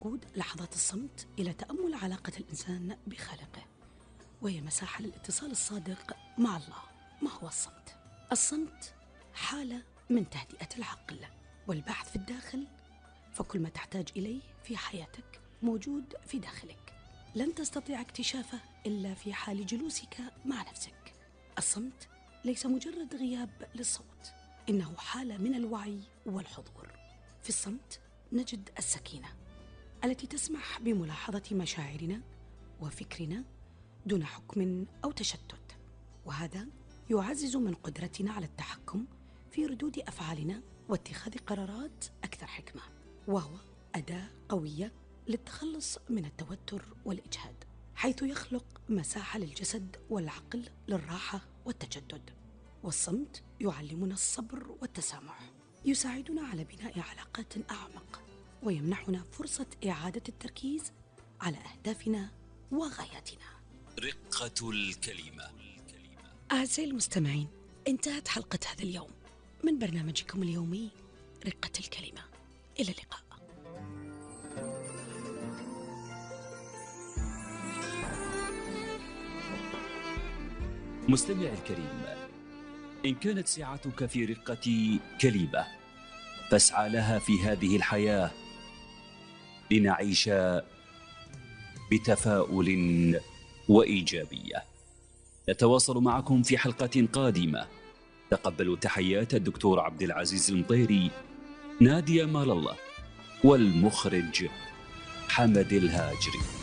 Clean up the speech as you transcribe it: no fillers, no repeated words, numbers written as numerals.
تقود لحظات الصمت إلى تأمل علاقة الإنسان بخالقه، وهي مساحة للاتصال الصادق مع الله. ما هو الصمت؟ الصمت حالة من تهدئة العقل والبحث في الداخل، فكل ما تحتاج إليه في حياتك موجود في داخلك، لن تستطيع اكتشافه إلا في حال جلوسك مع نفسك. الصمت ليس مجرد غياب للصوت، إنه حالة من الوعي والحضور. في الصمت نجد السكينة التي تسمح بملاحظة مشاعرنا وفكرنا دون حكم أو تشتت، وهذا يعزز من قدرتنا على التحكم في ردود أفعالنا واتخاذ قرارات أكثر حكمة، وهو أداة قوية للتخلص من التوتر والإجهاد، حيث يخلق مساحة للجسد والعقل للراحة والتجدد. والصمت يعلمنا الصبر والتسامح، يساعدنا على بناء علاقات أعمق، ويمنحنا فرصة إعادة التركيز على أهدافنا وغاياتنا. رقة الكلمة. أعزائي المستمعين، انتهت حلقة هذا اليوم من برنامجكم اليومي رقة الكلمة. إلى اللقاء. مستمع الكريم، إن كانت سعتك في رقة كلمة فاسعى لها في هذه الحياة لنعيش بتفاؤل وإيجابية. نتواصل معكم في حلقة قادمة. تقبلوا تحيات الدكتور عبد العزيز المطيري، نادية مال الله، والمخرج حمد الهاجري.